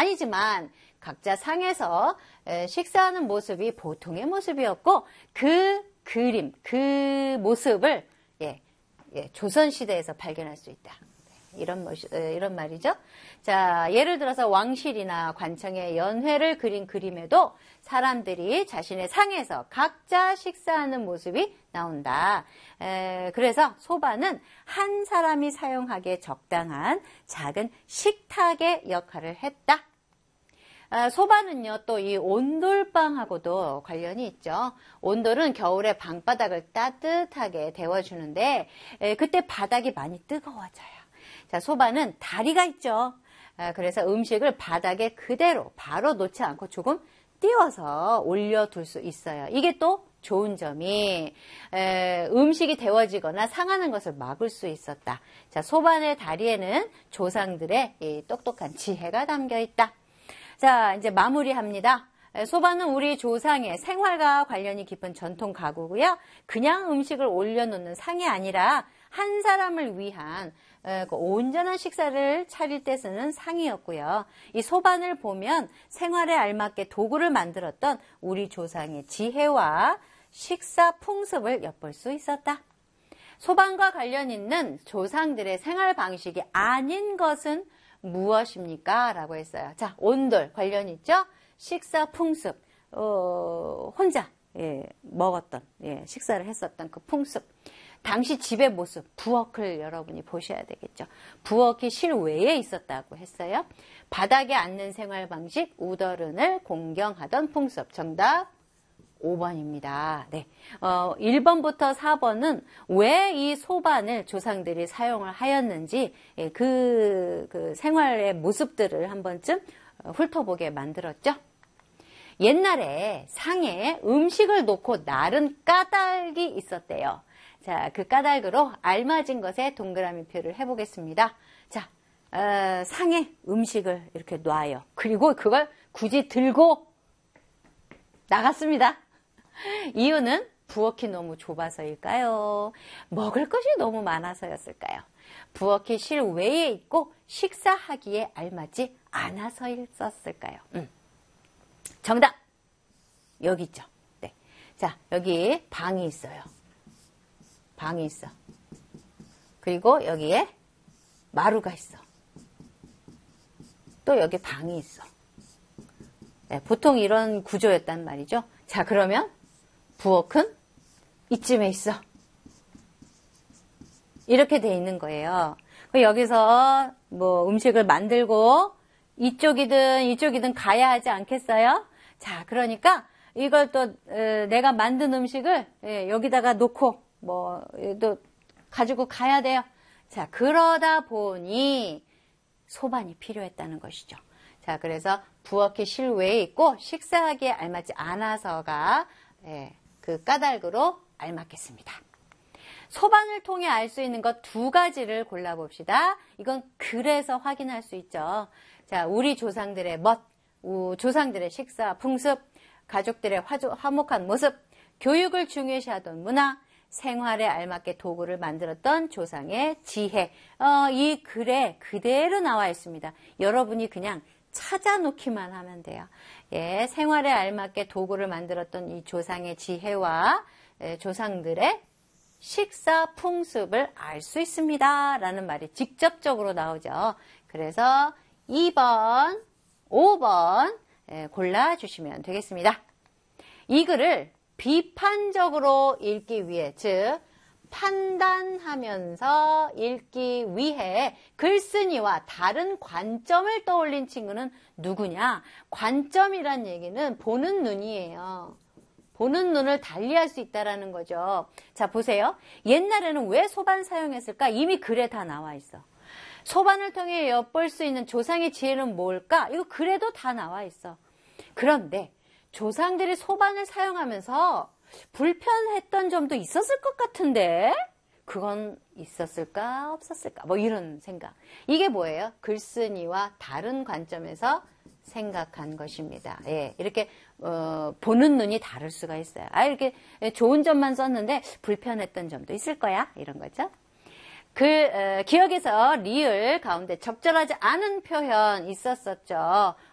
아니지만 각자 상에서 식사하는 모습이 보통의 모습이었고 그 그림, 그 모습을 조선시대에서 발견할 수 있다. 이런 말이죠. 자, 예를 들어서 왕실이나 관청의 연회를 그린 그림에도 사람들이 자신의 상에서 각자 식사하는 모습이 나온다. 그래서 소반은 한 사람이 사용하기에 적당한 작은 식탁의 역할을 했다. 소반은요, 또 이 온돌방하고도 관련이 있죠. 온돌은 겨울에 방바닥을 따뜻하게 데워주는데, 그때 바닥이 많이 뜨거워져요. 자, 소반은 다리가 있죠. 그래서 음식을 바닥에 그대로 바로 놓지 않고 조금 띄워서 올려둘 수 있어요. 이게 또 좋은 점이 음식이 데워지거나 상하는 것을 막을 수 있었다. 자, 소반의 다리에는 조상들의 이 똑똑한 지혜가 담겨 있다. 자, 이제 마무리합니다. 소반은 우리 조상의 생활과 관련이 깊은 전통 가구고요. 그냥 음식을 올려놓는 상이 아니라 한 사람을 위한 온전한 식사를 차릴 때 쓰는 상이었고요. 이 소반을 보면 생활에 알맞게 도구를 만들었던 우리 조상의 지혜와 식사 풍습을 엿볼 수 있었다. 소반과 관련 있는 조상들의 생활 방식이 아닌 것은 무엇입니까? 라고 했어요. 자, 온돌 관련 있죠? 식사 풍습, 혼자 먹었던, 식사를 했었던 그 풍습. 당시 집의 모습, 부엌을 여러분이 보셔야 되겠죠. 부엌이 실외에 있었다고 했어요. 바닥에 앉는 생활 방식, 우더른을 공경하던 풍습. 정답 5번입니다. 네. 1번부터 4번은 왜 이 소반을 조상들이 사용을 하였는지 그 생활의 모습들을 한 번쯤 훑어보게 만들었죠. 옛날에 상에 음식을 놓고 나른 까닭이 있었대요. 자, 그 까닭으로 알맞은 것에 동그라미 표를 해보겠습니다. 자, 상에 음식을 이렇게 놔요. 그리고 그걸 굳이 들고 나갔습니다. 이유는 부엌이 너무 좁아서일까요? 먹을 것이 너무 많아서였을까요? 부엌이 실외에 있고 식사하기에 알맞지 않아서였을까요? 정답! 여기 있죠. 네. 자, 여기 방이 있어요. 방이 있어. 그리고 여기에 마루가 있어. 또 여기 방이 있어. 네, 보통 이런 구조였단 말이죠. 자, 그러면 부엌은 이쯤에 있어. 이렇게 돼 있는 거예요. 여기서 뭐 음식을 만들고 이쪽이든 가야 하지 않겠어요? 자, 그러니까 이걸 또 내가 만든 음식을 여기다가 놓고 또 가지고 가야 돼요. 자, 그러다 보니 소반이 필요했다는 것이죠. 자, 그래서 부엌이 실외에 있고 식사하기에 알맞지 않아서가 그 까닭으로 알맞겠습니다. 소반을 통해 알 수 있는 것 두 가지를 골라봅시다. 이건 글에서 확인할 수 있죠. 자, 우리 조상들의 조상들의 식사 풍습, 가족들의 화목한 모습, 교육을 중요시하던 문화, 생활에 알맞게 도구를 만들었던 조상의 지혜. 이 글에 그대로 나와 있습니다. 여러분이 그냥 찾아놓기만 하면 돼요. 생활에 알맞게 도구를 만들었던 이 조상의 지혜와 조상들의 식사 풍습을 알 수 있습니다. 라는 말이 직접적으로 나오죠. 그래서 2번, 5번 골라주시면 되겠습니다. 이 글을 비판적으로 읽기 위해, 즉 판단하면서 읽기 위해 글쓴이와 다른 관점을 떠올린 친구는 누구냐? 관점이란 얘기는 보는 눈이에요. 보는 눈을 달리할 수 있다는 거죠. 자, 보세요. 옛날에는 왜 소반 사용했을까? 이미 글에 다 나와 있어. 소반을 통해 엿볼 수 있는 조상의 지혜는 뭘까? 이거 글에도 다 나와 있어. 그런데 조상들이 소반을 사용하면서 불편했던 점도 있었을 것 같은데 그건 있었을까 없었을까 뭐 이런 생각. 이게 뭐예요? 글쓴이와 다른 관점에서 생각한 것입니다. 이렇게 보는 눈이 다를 수가 있어요. 이렇게 좋은 점만 썼는데 불편했던 점도 있을 거야 이런 거죠. 기억에서 리을 가운데 적절하지 않은 표현 있었었죠.